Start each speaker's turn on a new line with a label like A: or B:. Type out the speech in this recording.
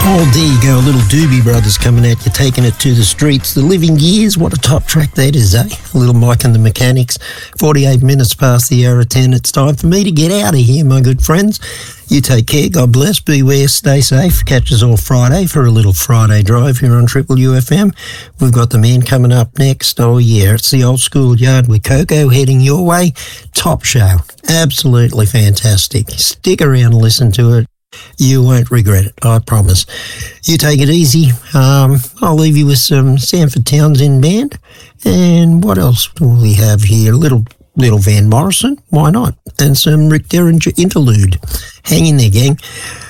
A: Oh, there you go, a little Doobie Brothers coming at you, taking it to the streets. The Living Years, what a top track that is, eh? A little Mike and the Mechanics. 48 minutes past the hour of 10. It's time for me to get out of here, my good friends. You take care, God bless, beware, stay safe. Catch us all Friday for a little Friday drive here on Triple UFM. We've got the man coming up next. Oh, yeah, it's the Old School Yard with Coco heading your way. Top show. Absolutely fantastic. Stick around and listen to it. You won't regret it, I promise. You take it easy. I'll leave you with some Sanford Townsend Band. And what else do we have here? Little Van Morrison, why not? And some Rick Derringer interlude. Hang in there, gang.